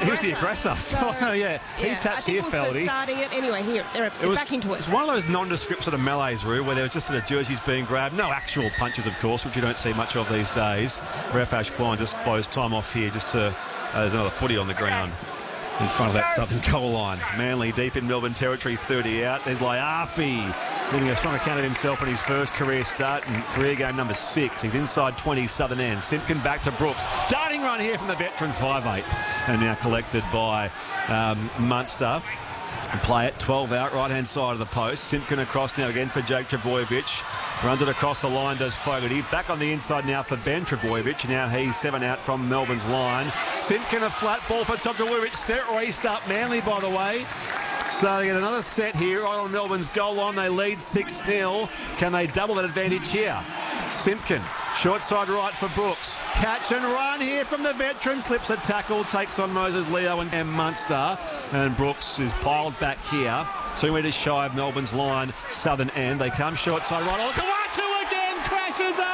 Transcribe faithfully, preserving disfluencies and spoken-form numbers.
he was the aggressor. So, So, yeah, he yeah, taps I think here, it was for Feldy. starting it. Anyway, here, they're, It they're was, back into it it. was one of those nondescript sort of melees, Roo, where there was just sort of jerseys being grabbed. No actual punches, of course, which you don't see much of these days. Ref Ash Klein just blows time off here just to... Uh, there's another footy on the ground in front of that Southern goal line. Manly deep in Melbourne territory, thirty out. There's Laiafi leaving a strong account of himself in his first career start and career game number six. He's inside twenty, Southern end. Simpkin back to Brooks. Darting run here from the veteran, five eight. And now collected by um, Munster. And play it, twelve out, right-hand side of the post. Simpkin across now again for Jake Trebojevic. Runs it across the line, does Fogarty. Back on the inside now for Ben Trebojevic. Now he's seven out from Melbourne's line. Simpkin a flat ball for Tom Trebojevic. Set restart Manly, by the way. So they get another set here right on Melbourne's goal line. They lead six nil. Can they double that advantage here? Simpkin, short side right for Brooks. Catch and run here from the veteran. Slips a tackle, takes on Moses Leo and, and Munster. And Brooks is piled back here. Two metres shy of Melbourne's line, Southern end. They come short side right. Oh, look, one, two again, crashes up.